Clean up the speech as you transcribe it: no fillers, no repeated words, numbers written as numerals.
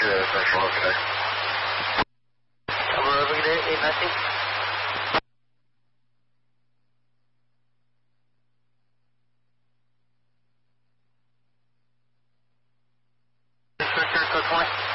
first floor today. Cover over there, 890. Code 20.